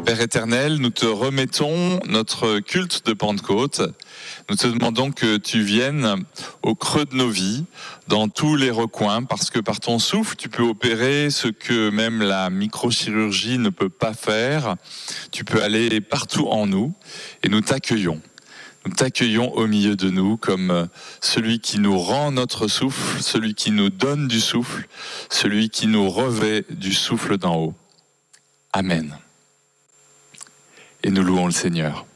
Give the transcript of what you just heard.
Père éternel, nous te remettons notre culte de Pentecôte. Nous te demandons que tu viennes au creux de nos vies, dans tous les recoins, parce que par ton souffle, tu peux opérer ce que même la microchirurgie ne peut pas faire. Tu peux aller partout en nous et nous t'accueillons. Nous t'accueillons au milieu de nous comme celui qui nous rend notre souffle, celui qui nous donne du souffle, celui qui nous revêt du souffle d'en haut. Amen. Et nous louons le Seigneur.